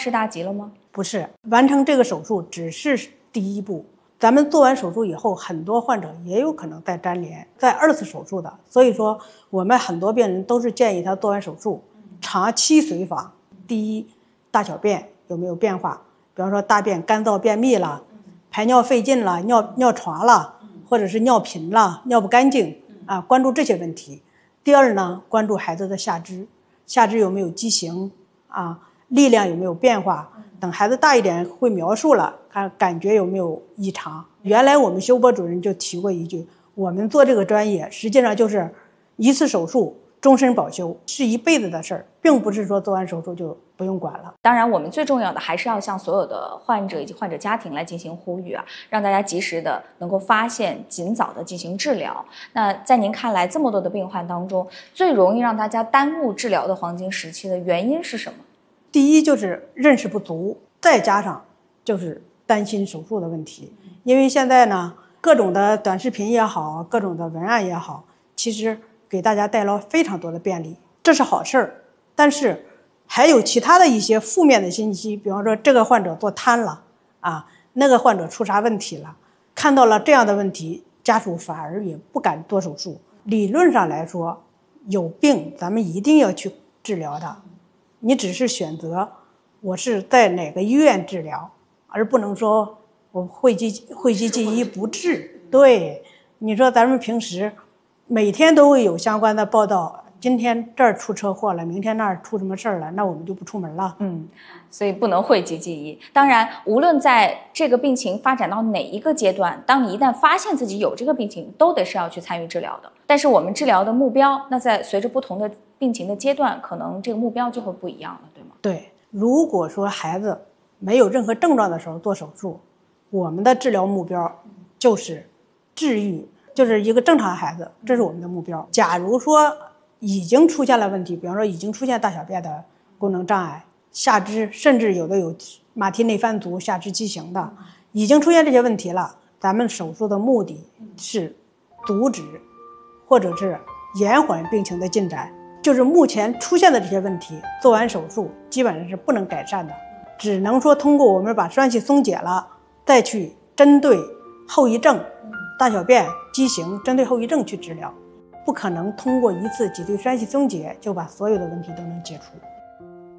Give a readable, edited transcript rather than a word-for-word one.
事大吉了吗？ 不是，完成这个手术只是第一步。咱们做完手术以后，很多患者也有可能再粘连，再2次手术的。所以说，我们很多病人都是建议他做完手术，长期随访。第一，大小便有没有变化？比方说大便干燥便秘了，排尿费劲了，尿床了，或者是尿频了，尿不干净啊，关注这些问题。第二呢，关注孩子的下肢，下肢有没有畸形啊，力量有没有变化。等孩子大一点会描述了，看感觉有没有异常。原来我们修波主任就提过一句，我们做这个专业实际上就是一次手术终身保修，是一辈子的事儿，并不是说做完手术就不用管了。 当然我们最重要的还是要向所有的患者以及患者家庭来进行呼吁啊，让大家及时的能够发现，尽早的进行治疗。那在您看来，这么多的病患当中，最容易让大家耽误治疗的黄金时期的原因是什么？ 第一就是认识不足，再加上就是担心手术的问题。因为现在呢，各种的短视频也好，各种的文案也好，其实给大家带来非常多的便利，这是好事儿。但是还有其他的一些负面的信息，比方说这个患者做瘫了啊，那个患者出啥问题了，看到了这样的问题，家属反而也不敢做手术。理论上来说，有病咱们一定要去治疗的，你只是选择我是在哪个医院治疗，而不能说我讳疾忌医不治。对，你说咱们平时每天都会有相关的报道，今天这儿出车祸了，明天那儿出什么事儿了，那我们就不出门了。 所以不能讳疾忌医。当然，无论在这个病情发展到哪一个阶段，当你一旦发现自己有这个病情，都得是要去参与治疗的。但是我们治疗的目标，那在随着不同的病情的阶段，可能这个目标就会不一样了，对吗？ 对，如果说孩子没有任何症状的时候做手术，我们的治疗目标就是治愈，就是一个正常孩子，这是我们的目标。假如说已经出现了问题，比方说已经出现大小便的功能障碍，下肢甚至有的有马蹄内翻足、下肢畸形的，已经出现这些问题了，咱们手术的目的是阻止或者是延缓病情的进展。就是目前出现的这些问题，做完手术基本上是不能改善的，只能说通过我们把栓系松解了，再去针对后遗症、大小便畸形，针对后遗症去治疗，不可能通过一次脊椎栓系松解就把所有的问题都能解除。